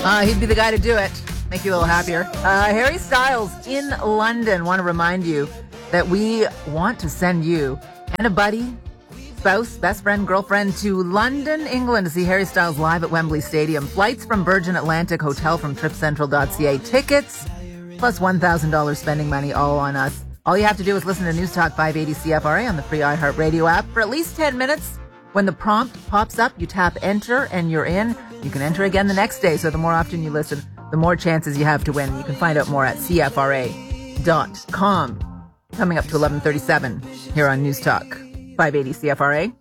He'd be the guy to do it. Make you a little happier. Harry Styles in London. Want to remind you that we want to send you and a buddy, spouse, best friend, girlfriend to London, England to see Harry Styles live at Wembley Stadium. Flights from Virgin Atlantic Hotel from tripcentral.ca. Tickets plus $1,000 spending money all on us. All you have to do is listen to News Talk 580 CFRA on the free iHeartRadio app for at least 10 minutes. When the prompt pops up, you tap enter and you're in. You can enter again the next day. So the more often you listen, the more chances you have to win. You can find out more at CFRA.com. Coming up to 11:37 here on News Talk 580 CFRA.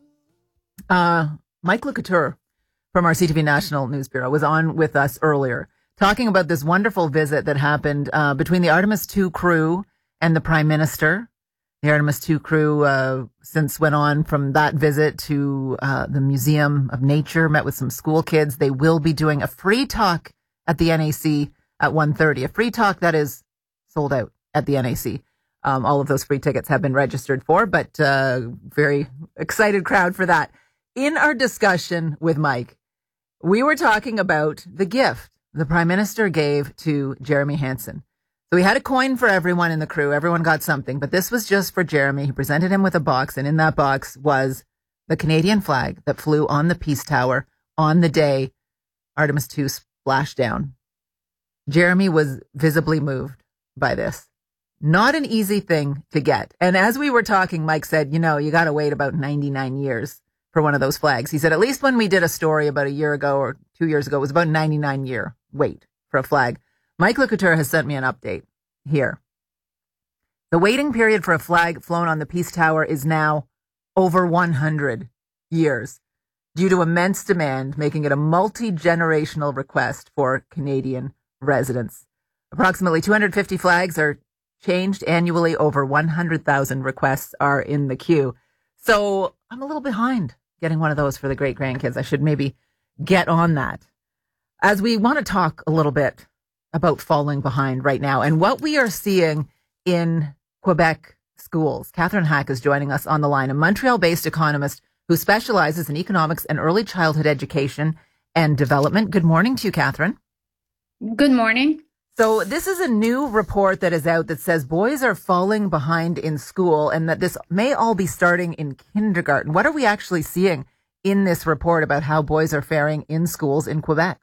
Mike LeCouture from our CTV National News Bureau was on with us earlier talking about this wonderful visit that happened between the Artemis II crew and the Prime Minister. The Artemis II crew since went on from that visit to the Museum of Nature, met with some school kids. They will be doing a free talk at the NAC at 1:30. A free talk that is sold out at the NAC. All of those free tickets have been registered for, but very excited crowd for that. In our discussion with Mike, we were talking about the gift the Prime Minister gave to Jeremy Hansen. So he had a coin for everyone in the crew. Everyone got something, but this was just for Jeremy. He presented him with a box, and in that box was the Canadian flag that flew on the Peace Tower on the day Artemis II splashed down. Jeremy was visibly moved by this. Not an easy thing to get. And as we were talking, Mike said, you got to wait about 99 years for one of those flags. He said, at least when we did a story about a year ago or 2 years ago, it was about 99-year wait for a flag. Mike LeCouture has sent me an update here. The waiting period for a flag flown on the Peace Tower is now over 100 years due to immense demand, making it a multi-generational request for Canadian residents. Approximately 250 flags are changed annually. Over 100,000 requests are in the queue. So I'm a little behind getting one of those for the great-grandkids. I should maybe get on that. As we want to talk a little bit about falling behind right now and what we are seeing in Quebec schools. Catherine Hack is joining us on the line, a Montreal-based economist who specializes in economics and early childhood education and development. Good morning to you, Catherine. Good morning. So this is a new report that is out that says boys are falling behind in school and that this may all be starting in kindergarten. What are we actually seeing in this report about how boys are faring in schools in Quebec?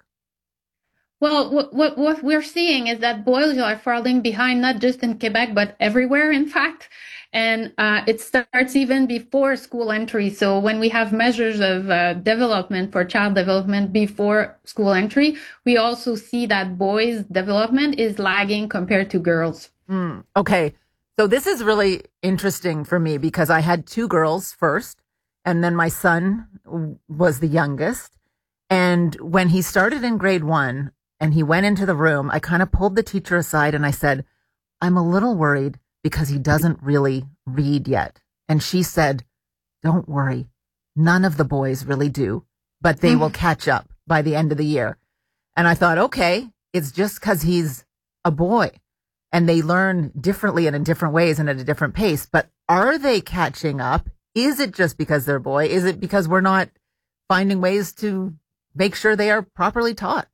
Well, what we're seeing is that boys are falling behind, not just in Quebec, but everywhere, in fact. And it starts even before school entry. So when we have measures of development for child development before school entry, we also see that boys' development is lagging compared to girls. Okay. So this is really interesting for me because I had two girls first, and then my son was the youngest. And when he started in grade 1, and he went into the room, I kind of pulled the teacher aside and I said, I'm a little worried because he doesn't really read yet. And she said, don't worry. None of the boys really do, but they will catch up by the end of the year. And I thought, okay, it's just because he's a boy and they learn differently and in different ways and at a different pace. But are they catching up? Is it just because they're a boy? Is it because we're not finding ways to make sure they are properly taught?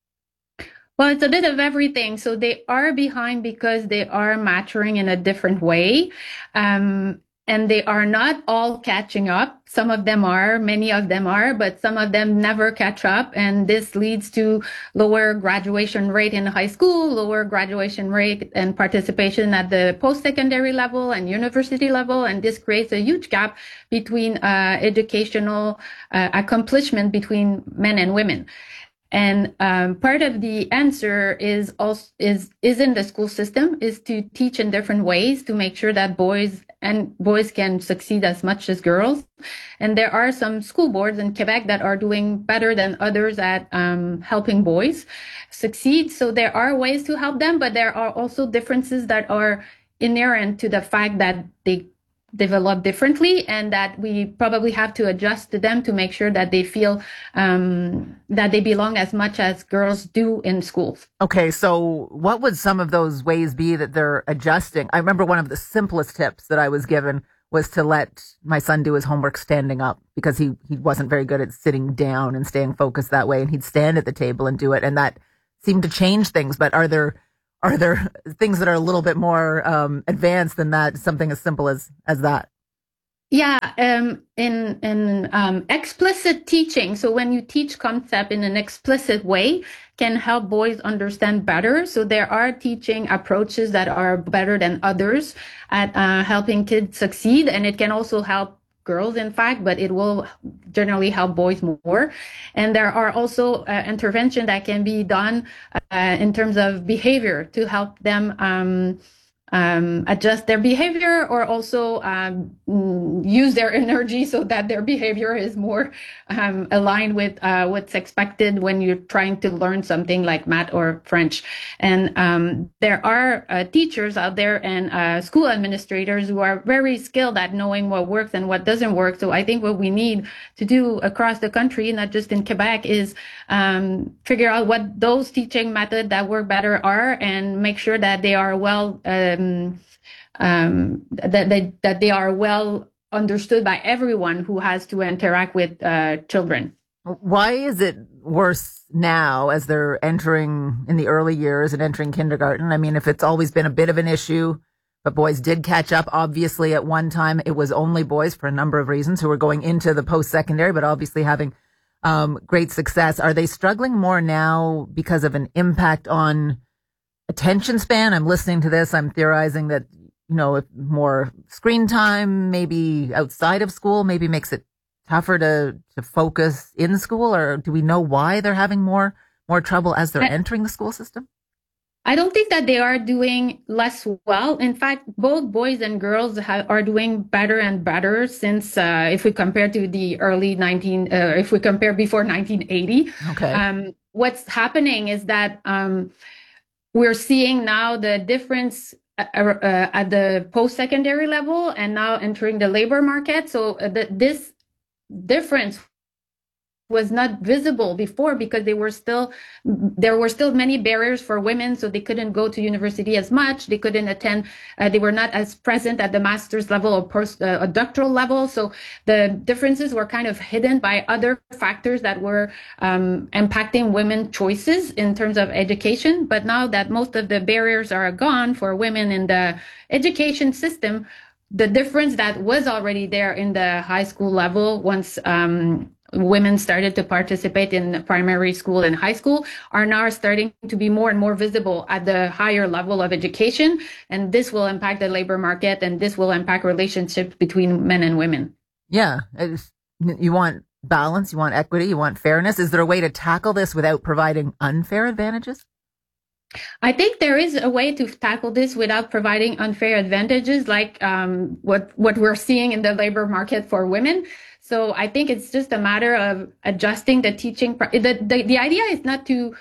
Well, it's a bit of everything. So they are behind because they are maturing in a different way. And they are not all catching up. Some of them are, many of them are, but some of them never catch up. And this leads to lower graduation rate in high school, lower graduation rate and participation at the post-secondary level and university level. And this creates a huge gap between educational accomplishment between men and women. And part of the answer is in the school system, is to teach in different ways to make sure that boys can succeed as much as girls. And there are some school boards in Quebec that are doing better than others at helping boys succeed. So there are ways to help them, but there are also differences that are inherent to the fact that they develop differently and that we probably have to adjust to them to make sure that they feel that they belong as much as girls do in schools. Okay, so what would some of those ways be that they're adjusting? I remember one of the simplest tips that I was given was to let my son do his homework standing up because he wasn't very good at sitting down and staying focused that way. And he'd stand at the table and do it. And that seem to change things, but are there things that are a little bit more advanced than that? Something as simple as that? Yeah, in explicit teaching. So when you teach concept in an explicit way, can help boys understand better. So there are teaching approaches that are better than others at helping kids succeed, and it can also help girls, in fact, but it will generally help boys more. And there are also intervention that can be done in terms of behavior to help them adjust their behavior, or also use their energy so that their behavior is more aligned with what's expected when you're trying to learn something like math or French. And there are teachers out there and school administrators who are very skilled at knowing what works and what doesn't work. So I think what we need to do across the country, not just in Quebec, is figure out what those teaching methods that work better are, and make sure that they are well that they are well understood by everyone who has to interact with children. Why is it worse now as they're entering in the early years and entering kindergarten? I mean, if it's always been a bit of an issue, but boys did catch up. Obviously, at one time, it was only boys for a number of reasons who were going into the post-secondary, but obviously having great success. Are they struggling more now because of an impact on attention span? I'm listening to this. I'm theorizing that, if more screen time, maybe outside of school, maybe makes it tougher to focus in school, or do we know why they're having more trouble as they're entering the school system? I don't think that they are doing less well. In fact, both boys and girls are doing better and better since, if we compare to the if we compare before 1980. Okay. What's happening is that we're seeing now the difference at the post-secondary level and now entering the labor market. So this difference was not visible before because there were still many barriers for women, so they couldn't go to university as much, they couldn't attend, they were not as present at the master's level or doctoral level. So the differences were kind of hidden by other factors that were impacting women's choices in terms of education. But now that most of the barriers are gone for women in the education system, the difference that was already there in the high school level, once women started to participate in primary school and high school, are now starting to be more and more visible at the higher level of education. And this will impact the labor market, and this will impact relationships between men and women. Yeah. You want balance, you want equity, you want fairness. Is there a way to tackle this without providing unfair advantages? I think there is a way to tackle this without providing unfair advantages, like what we're seeing in the labor market for women. So I think it's just a matter of adjusting the teaching. The idea is not to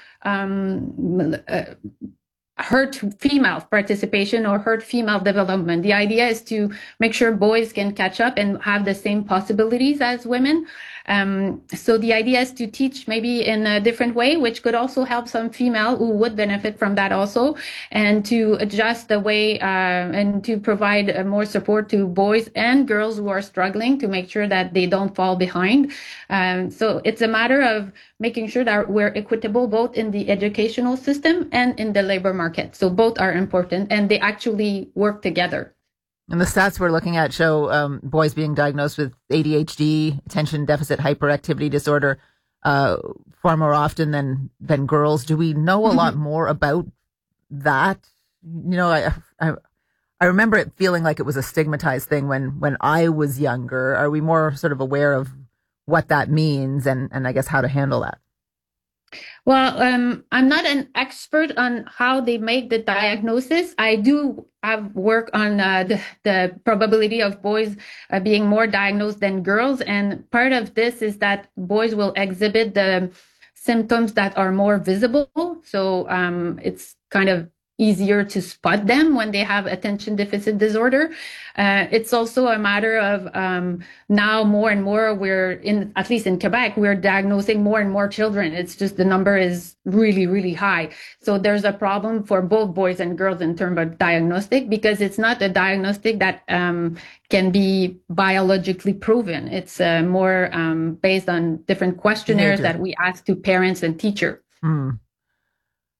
hurt female participation or hurt female development. The idea is to make sure boys can catch up and have the same possibilities as women. So the idea is to teach maybe in a different way, which could also help some female who would benefit from that also, and to adjust the way and to provide more support to boys and girls who are struggling, to make sure that they don't fall behind. So it's a matter of making sure that we're equitable both in the educational system and in the labor market. So both are important, and they actually work together. And the stats we're looking at show boys being diagnosed with ADHD, attention deficit hyperactivity disorder, far more often than girls. Do we know a lot more about that? I remember it feeling like it was a stigmatized thing when I was younger. Are we more sort of aware of what that means and I guess how to handle that? Well, I'm not an expert on how they make the diagnosis. I do have work on the probability of boys being more diagnosed than girls. And part of this is that boys will exhibit the symptoms that are more visible. So it's kind of easier to spot them when they have attention deficit disorder. It's also a matter of now more and more at least in Quebec, we're diagnosing more and more children. It's just the number is really, really high. So there's a problem for both boys and girls in terms of diagnostic, because it's not a diagnostic that can be biologically proven. It's more based on different questionnaires that we ask to parents and teachers. Mm.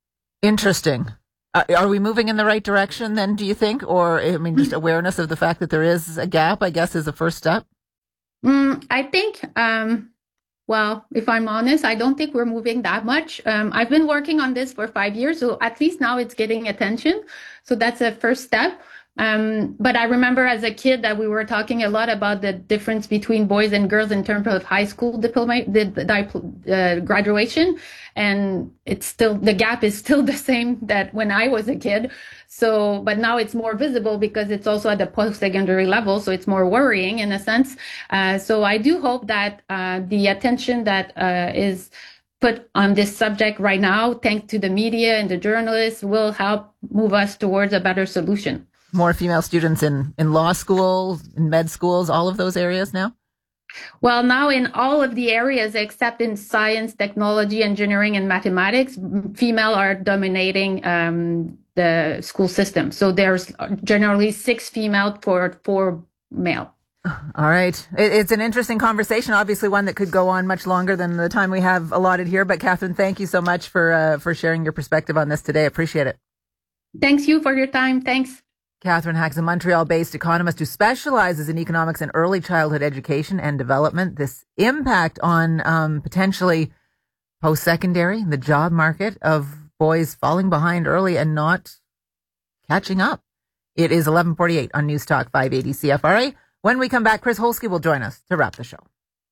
Interesting. Are we moving in the right direction then, do you think? Or, I mean, just awareness of the fact that there is a gap, I guess, is the first step? I think, well, if I'm honest, I don't think we're moving that much. I've been working on this for 5 years, so at least now it's getting attention. So that's a first step. But I remember as a kid that we were talking a lot about the difference between boys and girls in terms of high school diploma, graduation. And it's still, the gap is still the same that when I was a kid. So, but now it's more visible because it's also at the post-secondary level. So it's more worrying in a sense. So I do hope that, the attention that, is put on this subject right now, thanks to the media and the journalists, will help move us towards a better solution. More female students in law school, in med schools, all of those areas now? Well, now in all of the areas except in science, technology, engineering, and mathematics, female are dominating the school system. So there's generally 6 female for 4 male. All right. It's an interesting conversation, obviously one that could go on much longer than the time we have allotted here. But Catherine, thank you so much for sharing your perspective on this today. Appreciate it. Thanks you for your time. Thanks. Catherine Hack is a Montreal-based economist who specializes in economics and early childhood education and development. This impact on potentially post-secondary, the job market of boys falling behind early and not catching up. It is 11:48 on News Talk 580 CFRA. When we come back, Chris Holsky will join us to wrap the show.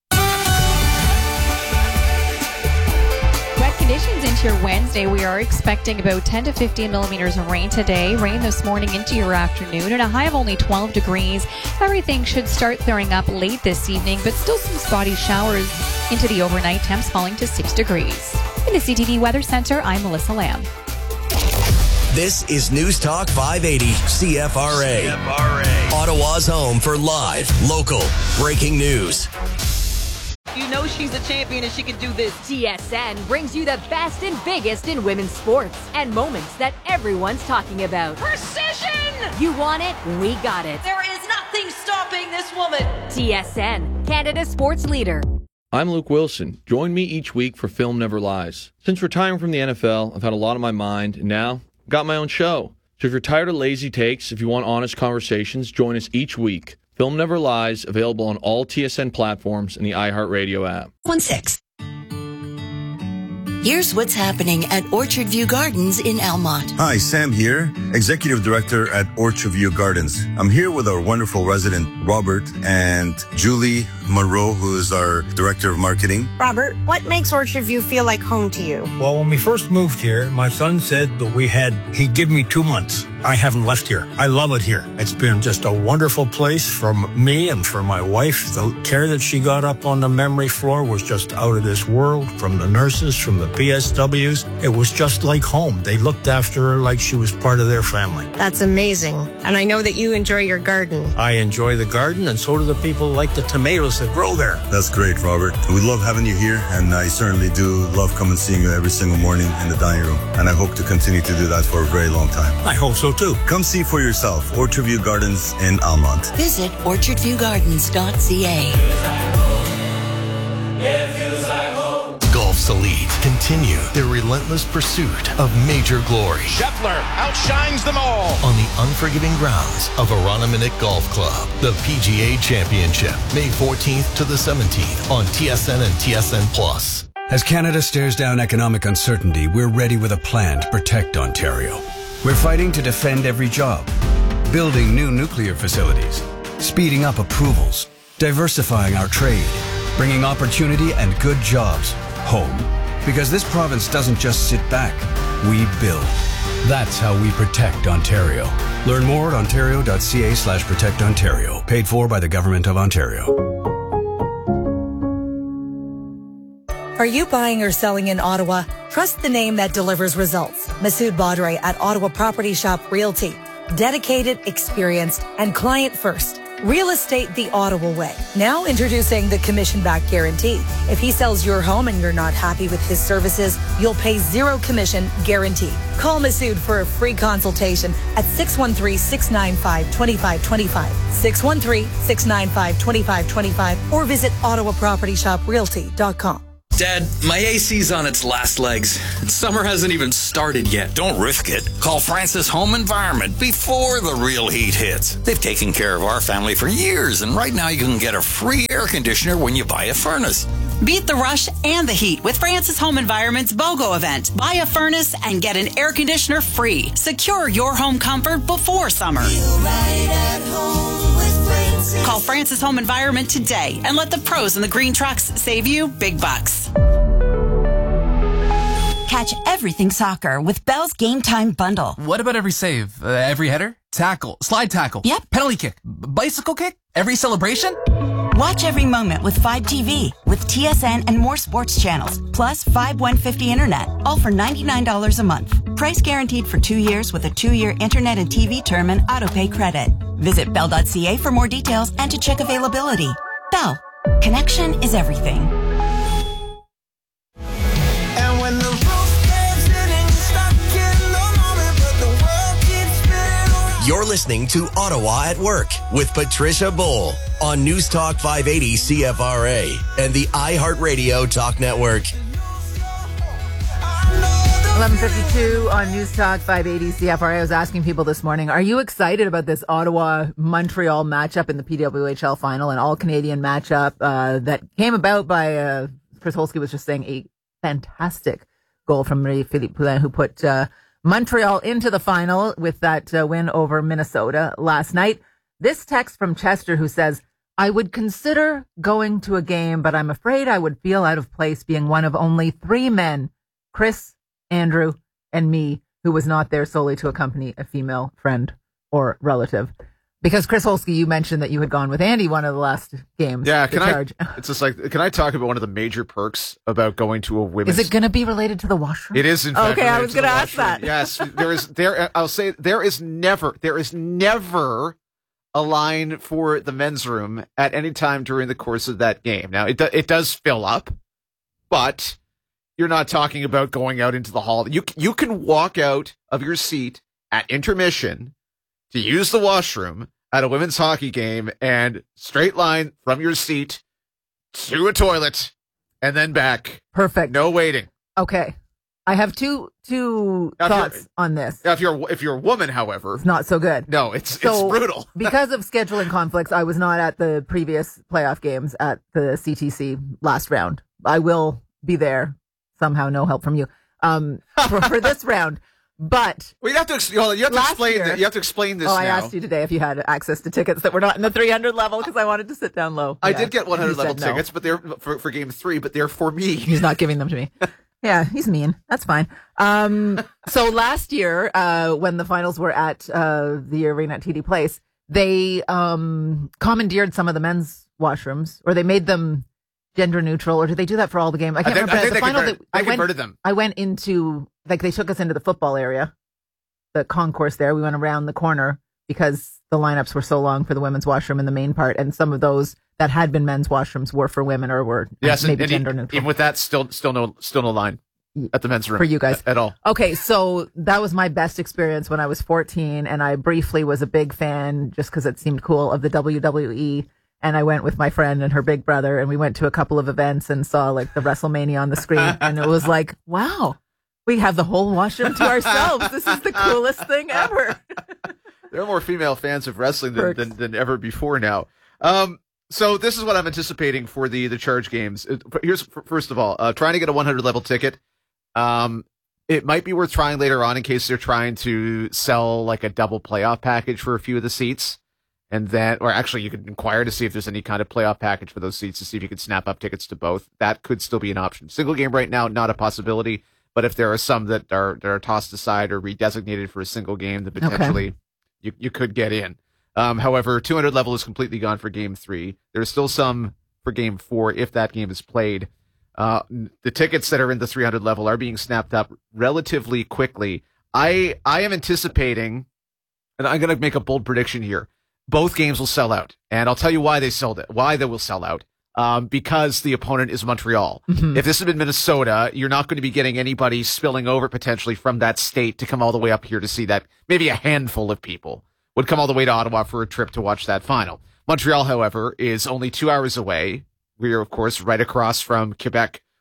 Conditions into your Wednesday. We are expecting about 10 to 15 millimeters of rain today. Rain this morning into your afternoon and a high of only 12 degrees. Everything should start clearing up late this evening, but still some spotty showers into the overnight. Temps falling to 6 degrees. In the CTV Weather Center, I'm Melissa Lamb. This is News Talk 580 CFRA. Ottawa's home for live, local, breaking news. You know she's a champion and she can do this. TSN brings you the best and biggest in women's sports and moments that everyone's talking about. Precision! You want it? We got it. There is nothing stopping this woman. TSN, Canada's sports leader. I'm Luke Wilson. Join me each week for Film Never Lies. Since retiring from the NFL, I've had a lot on my mind, and now I've got my own show. So if you're tired of lazy takes, if you want honest conversations, join us each week. Film Never Lies, available on all TSN platforms and the iHeartRadio app. 1-6. Here's what's happening at Orchard View Gardens in Almonte. Hi, Sam here, Executive Director at Orchard View Gardens. I'm here with our wonderful resident, Robert, and Julie Monroe, who is our Director of Marketing. Robert, what makes Orchard View feel like home to you? Well, when we first moved here, my son said that he'd give me 2 months. I haven't left here. I love it here. It's been just a wonderful place for me and for my wife. The care that she got up on the memory floor was just out of this world, from the nurses, from the PSWs. It was just like home. They looked after her like she was part of their family. That's amazing. And I know that you enjoy your garden. I enjoy the garden, and so do the people who like the tomatoes that grow there. That's great, Robert. We love having you here, and I certainly do love coming and seeing you every single morning in the dining room. And I hope to continue to do that for a very long time. I hope so too. Come see for yourself. Orchard View Gardens in Almonte. Visit orchardviewgardens.ca. Golf's elite continue their relentless pursuit of major glory. Scheffler outshines them all on the unforgiving grounds of Aroniminick Golf Club. The PGA Championship, May 14th to the 17th on TSN and TSN Plus. As Canada stares down economic uncertainty, we're ready with a plan to protect Ontario. We're fighting to defend every job, building new nuclear facilities, speeding up approvals, diversifying our trade, bringing opportunity and good jobs home. Because this province doesn't just sit back, we build. That's how we protect Ontario. Learn more at ontario.ca/protectontario. Paid for by the Government of Ontario. Are you buying or selling in Ottawa? Trust the name that delivers results. Masood Badre at Ottawa Property Shop Realty. Dedicated, experienced, and client first. Real estate the Ottawa way. Now introducing the commission-back guarantee. If he sells your home and you're not happy with his services, you'll pay zero commission guaranteed. Call Masood for a free consultation at 613-695-2525. 613-695-2525 or visit OttawaPropertyShopRealty.com. Dad, my AC's on its last legs. Summer hasn't even started yet. Don't risk it. Call Francis Home Environment before the real heat hits. They've taken care of our family for years, and right now you can get a free air conditioner when you buy a furnace. Beat the rush and the heat with Francis Home Environment's BOGO event. Buy a furnace and get an air conditioner free. Secure your home comfort before summer. Call Francis Home Environment today and let the pros in the green trucks save you big bucks. Catch everything soccer with Bell's Game Time Bundle. What about every save? Every header? Tackle? Slide tackle? Yep. Penalty kick? Bicycle kick? Every celebration? Watch every moment with 5 TV with TSN and more sports channels, plus 5150 internet, all for $99 a month. Price guaranteed for 2 years with a 2-year internet and TV term and autopay credit. Visit bell.ca for more details and to check availability. Bell. Connection is everything. And when the roof caves in and you're stuck in the moment, but the world keeps spinning around. You're listening to Ottawa at Work with Patricia Bowl on News Talk 580 CFRA and the iHeartRadio Talk Network. 11:52 on News Talk 580 CFRA. I was asking people this morning, are you excited about this Ottawa-Montreal matchup in the PWHL final, an all-Canadian matchup that came about by, Chris Holsky was just saying, a fantastic goal from Marie-Philippe Poulin, who put Montreal into the final with that win over Minnesota last night. This text from Chester who says, I would consider going to a game, but I'm afraid I would feel out of place being one of only 3 men, Chris, Andrew, and me, who was not there solely to accompany a female friend or relative. Because Chris Holsky, you mentioned that you had gone with Andy one of the last games. Yeah, it's just like, can I talk about one of the major perks about going to a women's? Is it going to be related to the washroom? It is, in fact. Okay, I was going to ask that. Yes, I'll say there is never a line for the men's room at any time during the course of that game. Now, it does fill up, but you're not talking about going out into the hall. You can walk out of your seat at intermission to use the washroom at a women's hockey game and straight line from your seat to a toilet and then back. Perfect. No waiting. Okay. I have two thoughts on this. Now, if you're a woman, however, it's not so good. No, it's brutal. Because of scheduling conflicts, I was not at the previous playoff games at the CTC last round. I will be there. Somehow, no help from you for this round. But you have to explain this. Oh, now. I asked you today if you had access to tickets that were not in the 300 level because I wanted to sit down low. I did get 100 level tickets, but they're for game 3, but they're for me. He's not giving them to me. Yeah, he's mean. That's fine. So last year, when the finals were at the arena at TD Place, they commandeered some of the men's washrooms, or they made them gender neutral, or did they do that for all the games? I can't remember. I think they converted them. I went into, like, they took us into the football area, the concourse there. We went around the corner because the lineups were so long for the women's washroom in the main part, and some of those that had been men's washrooms were for women or were maybe gender neutral. Even with that, still no line at the men's room for you guys at all. Okay, so that was my best experience when I was 14, and I briefly was a big fan just because it seemed cool of the WWE. And I went with my friend and her big brother, and we went to a couple of events and saw like the WrestleMania on the screen. And it was like, wow, we have the whole washroom to ourselves. This is the coolest thing ever. There are more female fans of wrestling than ever before now. So this is what I'm anticipating for the Charge games. Here's, first of all, trying to get a 100 level ticket. It might be worth trying later on in case they're trying to sell like a double playoff package for a few of the seats. And then, or actually you could inquire to see if there's any kind of playoff package for those seats to see if you could snap up tickets to both. That could still be an option. Single game right now, not a possibility. But if there are some that are tossed aside or redesignated for a single game, that potentially you could get in. However, 200 level is completely gone for game 3. There's still some for game 4 if that game is played. The tickets that are in the 300 level are being snapped up relatively quickly. I am anticipating, and I'm going to make a bold prediction here. Both games will sell out, and I'll tell you why why they will sell out. Because the opponent is Montreal. Mm-hmm. If this had been Minnesota, you're not going to be getting anybody spilling over potentially from that state to come all the way up here to see that. Maybe a handful of people would come all the way to Ottawa for a trip to watch that final. Montreal, however, is only 2 hours away. We are, of course, right across from Quebec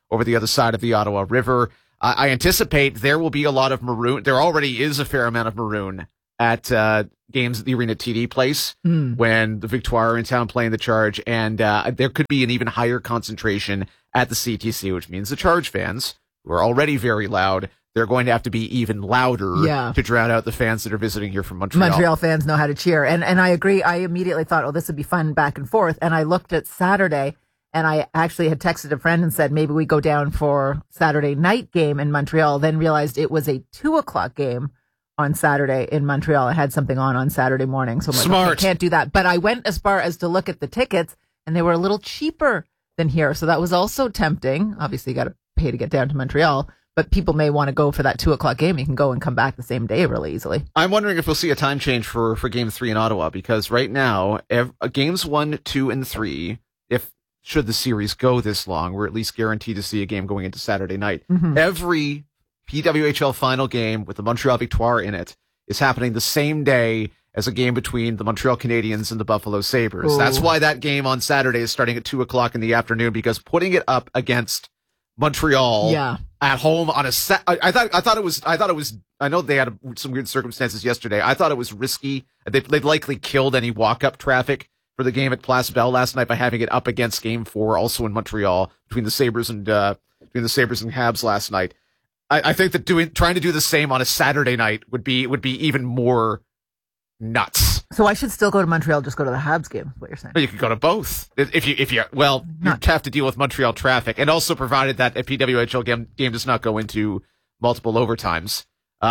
over the other side of the Ottawa River. I anticipate there will be a lot of maroon. There already is a fair amount of maroon at games at the Arena TD Place when the Victoire are in town playing the Charge, and there could be an even higher concentration at the CTC, which means the Charge fans, who are already very loud, they're going to have to be even louder to drown out the fans that are visiting here from Montreal. Montreal fans know how to cheer. And I agree. I immediately thought, oh, this would be fun back and forth. And I looked at Saturday, and I actually had texted a friend and said, maybe we go down for Saturday night game in Montreal, then realized it was a 2:00 game on Saturday in Montreal. I had something on Saturday morning. So I'm like, Smart. okay, can't do that. But I went as far as to look at the tickets, and they were a little cheaper than here. So that was also tempting. Obviously, you got to pay to get down to Montreal. But people may want to go for that 2:00 game. You can go and come back the same day really easily. I'm wondering if we'll see a time change for Game 3 in Ottawa, because right now, Games 1, 2, and 3, should the series go this long, we're at least guaranteed to see a game going into Saturday night. Every PWHL final game with the Montreal Victoire in it is happening the same day as a game between the Montreal Canadiens and the Buffalo Sabres. Ooh. That's why that game on Saturday is starting at 2:00 in the afternoon, because putting it up against Montreal at home on a I thought it was I know they had some weird circumstances yesterday. I thought it was risky. They'd likely killed any walk-up traffic for the game at Place Bell last night by having it up against Game 4, also in Montreal, between the Sabres and Habs last night. I think that trying to do the same on a Saturday night would be even more nuts. So I should still go to Montreal, just go to the Habs game, is what you're saying. But you could go to both. You'd have to deal with Montreal traffic, and also provided that a PWHL game does not go into multiple overtimes.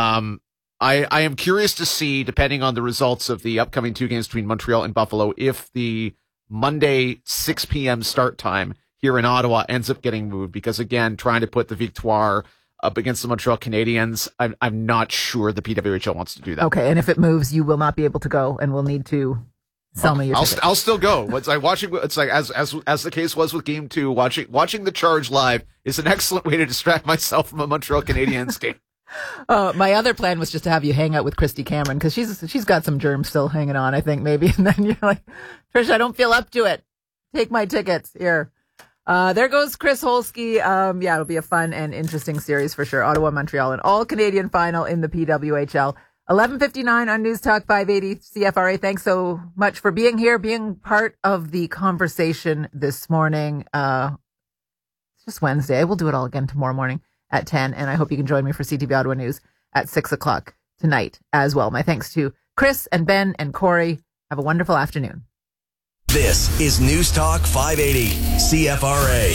I am curious to see, depending on the results of the upcoming 2 games between Montreal and Buffalo, if the Monday 6 p.m. start time here in Ottawa ends up getting moved, because again, trying to put the Victoire up against the Montreal Canadiens, I'm not sure the PWHL wants to do that. Okay, and if it moves, you will not be able to go, and we'll need to sell me your ticket. I'll still go. It's like watching. It's like as the case was with Game 2, watching the Charge live is an excellent way to distract myself from a Montreal Canadiens game. My other plan was just to have you hang out with Christy Cameron, because she's got some germs still hanging on, I think, maybe. And then you're like, Trish, I don't feel up to it. Take my tickets here. There goes Chris Holsky. It'll be a fun and interesting series for sure. Ottawa, Montreal, an all-Canadian final in the PWHL. 11:59 on News Talk 580 CFRA. Thanks so much for being here, being part of the conversation this morning. It's just Wednesday. We'll do it all again tomorrow morning at 10, and I hope you can join me for CTV Ottawa News at 6:00 tonight as well. My thanks to Chris and Ben and Corey. Have a wonderful afternoon. This is News Talk 580 CFRA.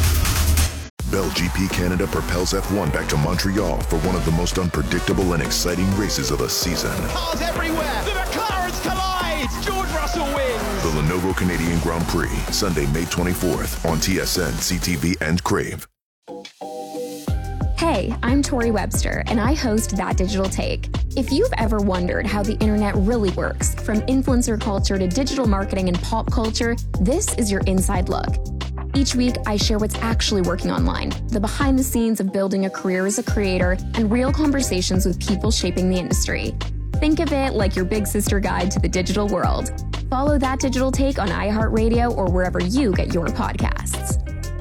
Bell GP Canada propels F1 back to Montreal for one of the most unpredictable and exciting races of the season. Cars everywhere. The McLarens collide. George Russell wins. The Lenovo Canadian Grand Prix, Sunday, May 24th on TSN, CTV, and Crave. Hey, I'm Tori Webster, and I host That Digital Take. If you've ever wondered how the internet really works, from influencer culture to digital marketing and pop culture, this is your inside look. Each week, I share what's actually working online, the behind the scenes of building a career as a creator, and real conversations with people shaping the industry. Think of it like your big sister guide to the digital world. Follow That Digital Take on iHeartRadio or wherever you get your podcasts.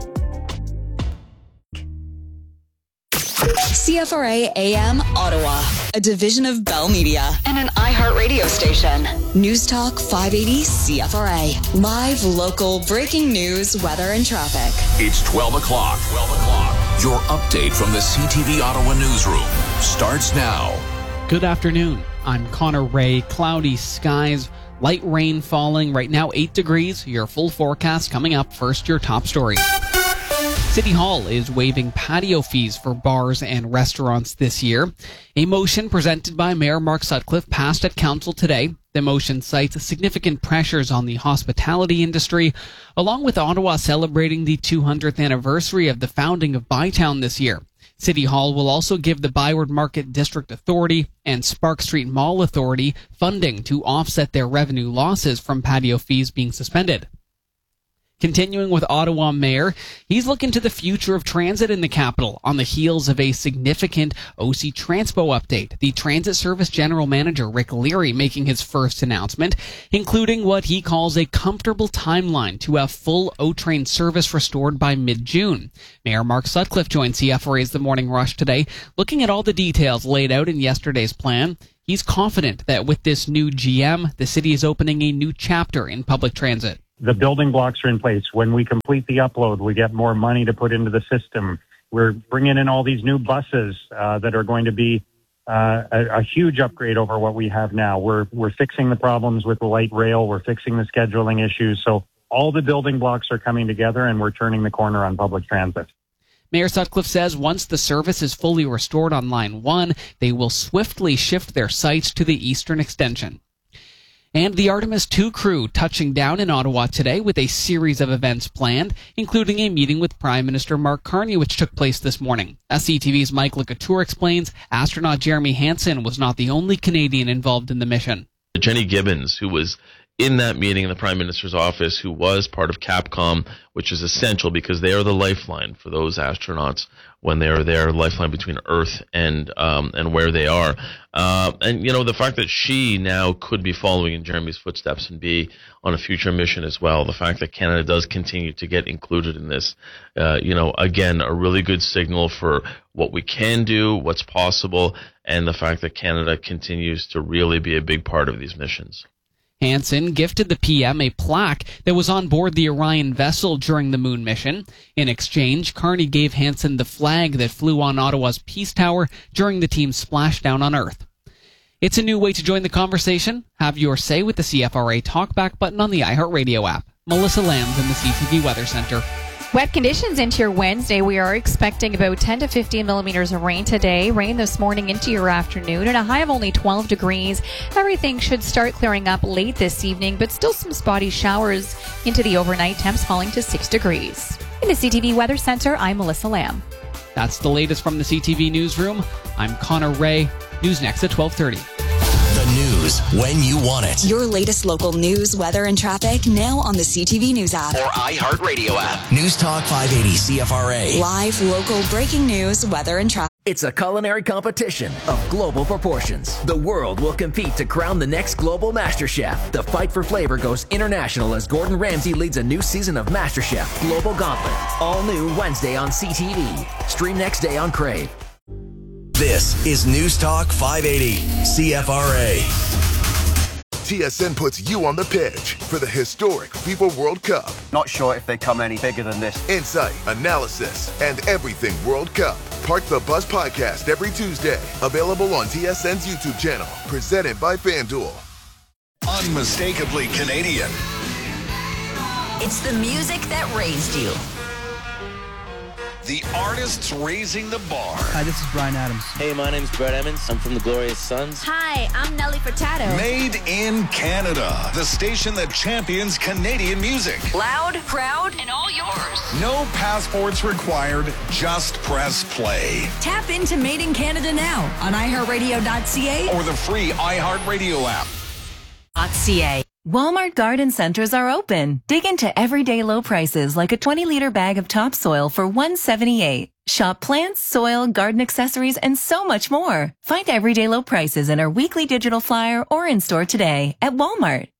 CFRA AM Ottawa, a division of Bell Media and an iHeartRadio station. News Talk 580 CFRA. Live, local, breaking news, weather, and traffic. It's 12 o'clock. Your update from the CTV Ottawa newsroom starts now. Good afternoon. I'm Connor Ray. Cloudy skies, light rain falling. Right now, 8 degrees. Your full forecast coming up. First, your top story. City Hall is waiving patio fees for bars and restaurants this year. A motion presented by Mayor Mark Sutcliffe passed at Council today. The motion cites significant pressures on the hospitality industry, along with Ottawa celebrating the 200th anniversary of the founding of Bytown this year. City Hall will also give the Byward Market District Authority and Spark Street Mall Authority funding to offset their revenue losses from patio fees being suspended. Continuing with Ottawa Mayor, he's looking to the future of transit in the capital on the heels of a significant OC Transpo update. The Transit Service General Manager Rick Leary making his first announcement, including what he calls a comfortable timeline to have full O-Train service restored by mid-June. Mayor Mark Sutcliffe joined CFRA's The Morning Rush today, looking at all the details laid out in yesterday's plan. He's confident that with this new GM, the city is opening a new chapter in public transit. The building blocks are in place. When we complete the upload, we get more money to put into the system. We're bringing in all these new buses that are going to be a huge upgrade over what we have now. We're fixing the problems with the light rail. We're fixing the scheduling issues. So all the building blocks are coming together, and we're turning the corner on public transit. Mayor Sutcliffe says once the service is fully restored on Line 1, they will swiftly shift their sights to the eastern extension. And the Artemis II crew touching down in Ottawa today with a series of events planned, including a meeting with Prime Minister Mark Carney, which took place this morning. As CTV's Mike LeCouture explains, astronaut Jeremy Hansen was not the only Canadian involved in the mission. Jenny Gibbons, who was in that meeting in the Prime Minister's office, who was part of Capcom, which is essential because they are the lifeline for those astronauts when they are there, lifeline between Earth and where they are. And, you know, the fact that she now could be following in Jeremy's footsteps and be on a future mission as well, the fact that Canada does continue to get included in this, again, a really good signal for what we can do, what's possible, and the fact that Canada continues to really be a big part of these missions. Hansen gifted the PM a plaque that was on board the Orion vessel during the moon mission. In exchange, Carney gave Hansen the flag that flew on Ottawa's Peace Tower during the team's splashdown on Earth. It's a new way to join the conversation. Have your say with the CFRA Talkback button on the iHeartRadio app. Melissa Lambs in the CTV Weather Center. Wet conditions into your Wednesday. We are expecting about 10 to 15 millimeters of rain today. Rain this morning into your afternoon and a high of only 12 degrees. Everything should start clearing up late this evening, but still some spotty showers into the overnight. Temps falling to 6 degrees. In the CTV Weather Center, I'm Melissa Lamb. That's the latest from the CTV Newsroom. I'm Connor Ray. News next at 12:30. The news when you want it. Your latest local news, weather, and traffic now on the CTV News app. Or iHeartRadio app. News Talk 580 CFRA. Live, local, breaking news, weather, and traffic. It's a culinary competition of global proportions. The world will compete to crown the next global Master Chef. The fight for flavor goes international as Gordon Ramsay leads a new season of Master Chef Global Gauntlet. All new Wednesday on CTV. Stream next day on Crave. This is News Talk 580 CFRA. TSN puts you on the pitch for the historic FIFA World Cup. Not sure if they come any bigger than this. Insight, analysis, and everything World Cup. Park the Bus podcast every Tuesday. Available on TSN's YouTube channel. Presented by FanDuel. Unmistakably Canadian. It's the music that raised you. The artists raising the bar. Hi, this is Bryan Adams. Hey, my name's Brett Emmons. I'm from the Glorious Sons. Hi, I'm Nelly Furtado. Made in Canada. The station that champions Canadian music. Loud, proud, and all yours. No passports required. Just press play. Tap into Made in Canada now on iHeartRadio.ca or the free iHeartRadio app. .ca. Walmart garden centers are open. Dig into everyday low prices like a 20-liter bag of topsoil for $178. Shop plants, soil, garden accessories, and so much more. Find everyday low prices in our weekly digital flyer or in store today at Walmart.